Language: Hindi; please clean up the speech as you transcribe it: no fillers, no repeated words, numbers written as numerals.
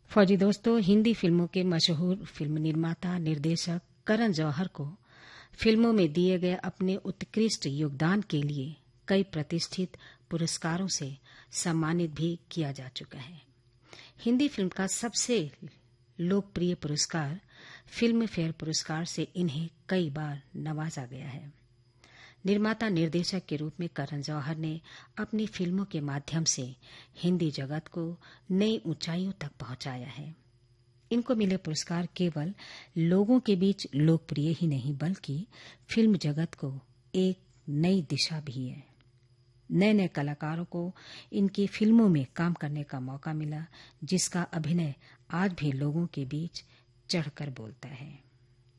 फौजी दोस्तों, हिंदी फिल्मों के मशहूर फिल्म निर्माता निर्देशक करण जौहर को फिल्मों में दिए गए अपने उत्कृष्ट योगदान के लिए कई प्रतिष्ठित पुरस्कारों से सम्मानित भी किया जा चुका है। हिंदी फिल्म का सबसे लोकप्रिय पुरस्कार फिल्म फेयर पुरस्कार से इन्हें कई बार नवाजा गया है। निर्माता निर्देशक के रूप में करण जौहर ने अपनी फिल्मों के माध्यम से हिंदी जगत को नई ऊंचाइयों तक पहुंचाया है। इनको मिले पुरस्कार केवल लोगों के बीच लोकप्रिय ही नहीं बल्कि फिल्म जगत को एक नई दिशा भी है। नए नए कलाकारों को इनकी फिल्मों में काम करने का मौका मिला, जिसका अभिनय आज भी लोगों के बीच चढ़कर बोलता है।